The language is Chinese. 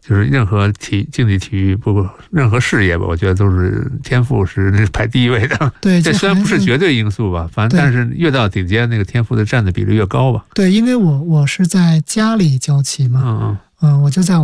就是任何竞技体育，不过任何事业吧，我觉得都是天赋是排第一位的。 对， 这虽然不是绝对因素吧，反正但是越到顶尖，那个天赋的占的比例越高吧。 对，因为我是在家里教棋嘛，我就在我